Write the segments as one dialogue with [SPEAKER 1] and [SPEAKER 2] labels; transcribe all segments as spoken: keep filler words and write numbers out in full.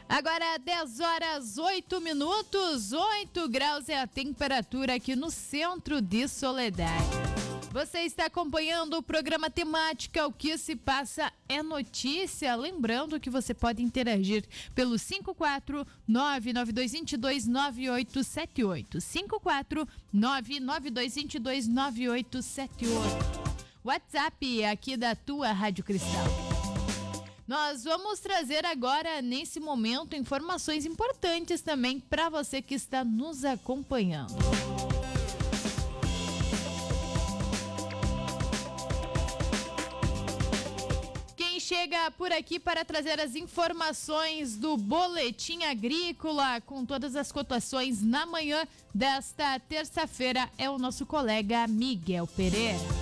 [SPEAKER 1] Agora dez horas, oito minutos, oito graus é a temperatura aqui no centro de Soledade. Você está acompanhando o programa Temática, o que se passa é notícia. Lembrando que você pode interagir pelo cinco quatro nove nove dois dois nove oito sete oito, cinco quatro nove nove dois dois nove oito sete oito. WhatsApp aqui da tua Rádio Cristal. Nós vamos trazer agora, nesse momento, informações importantes também para você que está nos acompanhando. Quem chega por aqui para trazer as informações do Boletim Agrícola, com todas as cotações na manhã desta terça-feira, é o nosso colega Miguel Pereira.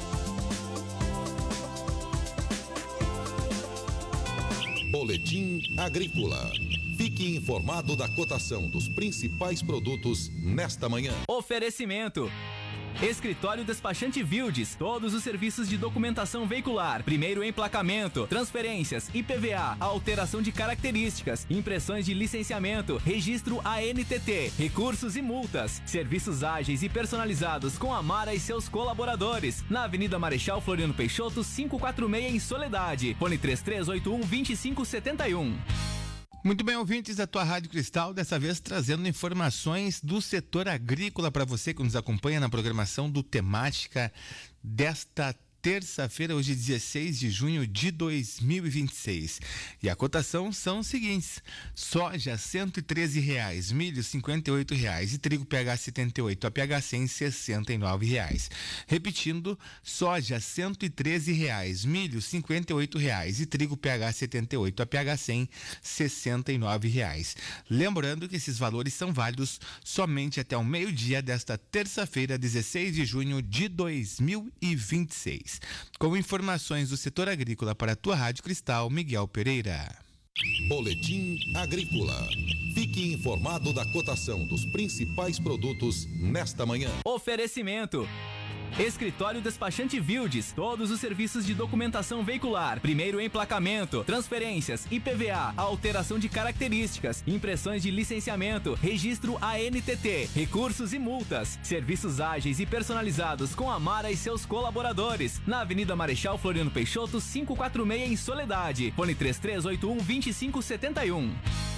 [SPEAKER 2] Boletim Agrícola. Fique informado da cotação dos principais produtos nesta manhã.
[SPEAKER 3] Oferecimento: Escritório Despachante Vildes, todos os serviços de documentação veicular, primeiro emplacamento, transferências, I P V A, alteração de características, impressões de licenciamento, registro A N T T, recursos e multas, serviços ágeis e personalizados com a Mara e seus colaboradores, na Avenida Marechal Floriano Peixoto, quinhentos e quarenta e seis em Soledade, fone três três oito um, dois cinco sete um.
[SPEAKER 4] Muito bem, ouvintes da tua Rádio Cristal, dessa vez trazendo informações do setor agrícola para você que nos acompanha na programação do Temática desta terça-feira, hoje dezesseis de junho de dois mil e vinte e seis. E a cotação são os seguintes: soja cento e treze reais, milho cinquenta e oito reais e trigo P H setenta e oito, a P H cem sessenta e nove reais. Repetindo, soja cento e treze reais, milho cinquenta e oito reais e trigo P H setenta e oito, a P H cem sessenta e nove reais. Lembrando que esses valores são válidos somente até o meio-dia desta terça-feira, dezesseis de junho de dois mil e vinte e seis. Com informações do setor agrícola para a tua Rádio Cristal, Miguel Pereira.
[SPEAKER 2] Boletim Agrícola. Fique informado da cotação dos principais produtos nesta manhã.
[SPEAKER 3] Oferecimento: Escritório Despachante Vildes, todos os serviços de documentação veicular, primeiro emplacamento, transferências, I P V A, alteração de características, impressões de licenciamento, registro A N T T, recursos e multas, serviços ágeis e personalizados com a Mara e seus colaboradores, na Avenida Marechal Floriano Peixoto, quinhentos e quarenta e seis em Soledade, fone três três oito um, dois cinco sete um.